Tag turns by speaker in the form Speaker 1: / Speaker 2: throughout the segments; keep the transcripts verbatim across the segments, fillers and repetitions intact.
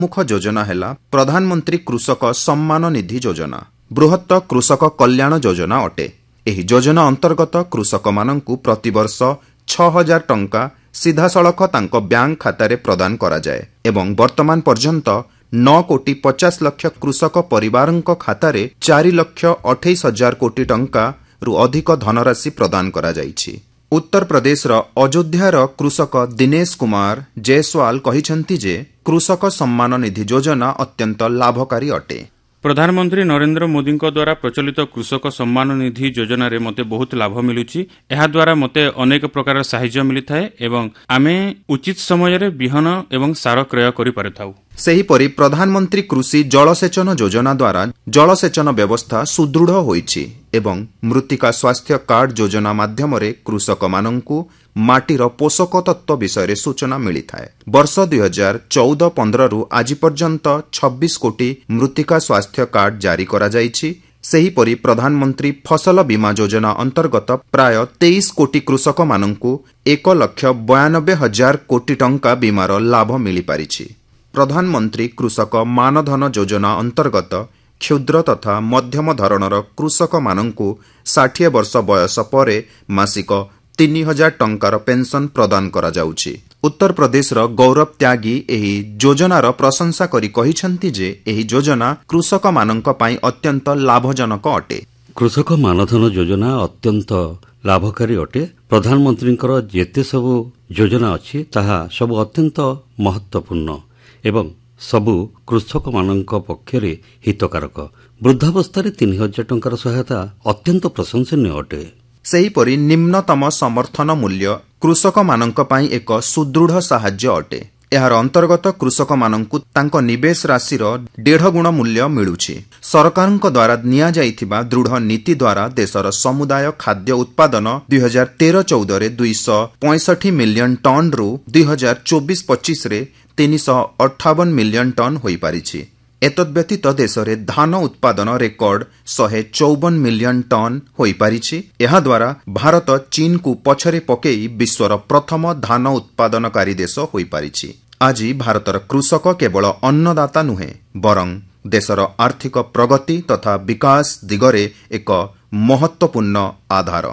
Speaker 1: मुख योजना है प्रधानमंत्री कृषक सम्मान निधि योजना। बृहत कृषक कल्याण योजना अटे। एही योजना अंतर्गत कृषक मानंकु प्रतिवर्ष छह हजार टंका सीधासलख तांको बैंक खातारे प्रदान करा जाए एवं वर्तमान पर्यंत नौ कोटी पचास लक्ष कृषक परिवारंक खातारे चार लक्ष अठाईस हजार कोटी टंका रु अधिक धनराशि प्रदान करा जाइछि। उत्तर प्रदेश रो अयोध्यार कृषक दिनेश कुमार जयसवाल कहिसंति जे कृषक सम्मान निधि योजना अत्यंत लाभकारी अटे।
Speaker 2: प्रधानमंत्री नरेंद्र मोदी द्वारा प्रचलित कृषक सम्मान निधि योजना रे मते बहुत लाभ मिलुछि। एहा द्वारा मते अनेक प्रकार सहायता मिलिथाय एवं आमे उचित समय रे बिहन एवं सार क्रय करि पारथाउ।
Speaker 1: सेहीपरि प्रधानमंत्री कृषि जलसेचन योजना द्वारा जलसेचन व्यवस्था सुदृढ़ होइछि एवं मृत्तिका स्वास्थ्य कार्ड योजना माध्यमरे कृषक मानंकु माटीर पोषक तत्व विषय सूचना मिलिथाय। वर्ष दुई हजार चौदह पंद्रह रु आज पर्यंत छब्बीस कोटी मृत्तिका स्वास्थ्य कार्ड जारी करा जाइछि। सेहीपरि प्रधानमंत्री फसल बीमा योजना अंतर्गत प्राय तेईस कोटी कृषक मानंकु एक लक्ष बयानबे हजार कोटी टंका बीमार लाभ मिली पारिछि। प्रधानमंत्री कृषक मानधन योजना अंतर्गत क्षुद्र तथा मध्यम धरणर कृषक मानंकु षाठी वर्ष बयस परे मासिक तीन हजार टंकार पेंशन प्रदान करा जाउछि। उत्तर प्रदेश रो गौरव त्यागी एही योजनार प्रशंसा करी कहिसंति जे एही योजना कृषक मानंक पई अत्यंत लाभजनक अटे।
Speaker 3: कृषक मानधन योजना अत्यंत लाभकारी अटे। प्रधानमंत्रींकर जेते सबु योजना अछि ताहा सब अत्यंत महत्वपूर्ण एवं सबु कृषक मानंक पक्षरे हितकारक। वृद्धावस्था तीन हजार टंकार सहायता अत्यंत प्रशंसनीय अटे।
Speaker 1: सेहीपरि निम्नतम समर्थन मूल्य कृषक मानंक पई एक सुदृढ़ साहाय्य अटे। एहार अंतर्गत कृषक मानंकु तांको निवेश राशिर डेढ़ गुण मूल्य मिलुछि। सरकारक द्वारा निया जाइथिबा दृढ़ नीति द्वारा देशर समुदाय खाद्य उत्पादन दुई हजार तेरह चौदह रे दुई सौ पैंसठ मिलियन टन रु दुई हजार चौबीस पच्चीस रे तीन सौ अट्ठावन मिलियन टन होई पारिछि। एतद्व्यतीत देश रे धान उत्पादन रेकर्ड शहे चौवन मिलियन टन होई पारिछि। एहा द्वारा भारत चीन को पछरे पकेई विश्वर प्रथम धान उत्पादनकारी देश होई पारिछि। आज भारतर कृषक केवल अन्नदाता नुहे बरं देशर आर्थिक प्रगति तथा विकास दिगरे एक महत्वपूर्ण आधार।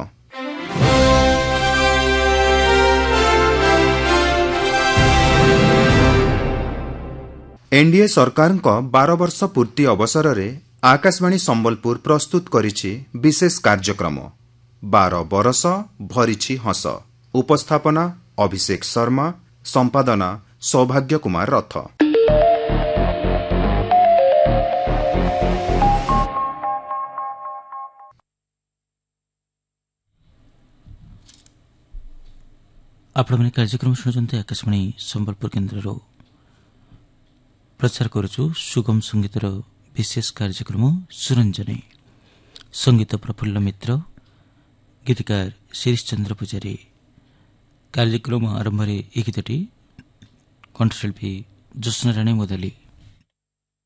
Speaker 1: एनडीए सरकार बारह वर्ष पूर्ति अवसर में आकाशवाणी संबलपुर प्रस्तुत करिछि विशेष कार्यक्रम बारह बरस भरिछि हस। उपस्थापना अभिषेक शर्मा, संपादना सौभाग्य कुमार रथ।
Speaker 4: आपण कार्यक्रम शुणुंट आकाशवाणी संबलपुर केन्द्र प्रचार करुचु सुगम संगीतर विशेष कार्यक्रम सुरंजनी। संगीत प्रफुल्ल मित्र, गीतकार शिरीष चंद्र पूजारी। कार्यक्रम आरंभ में गीतटी कंठशिल्पी ज्योत्स्ना राणी मोदाली।